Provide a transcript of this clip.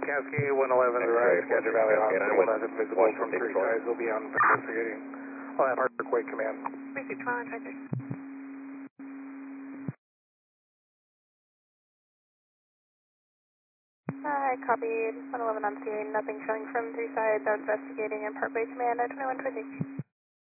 Cascade 111, the rise, Skagit Valley Hospital, nothing visible from three sides. We'll be on investigating. I'll have Earthquake Command. Thank you, Tron, thank you. I copied 111 on scene, nothing showing from three sides. I was investigating in Parkway Command at 2120.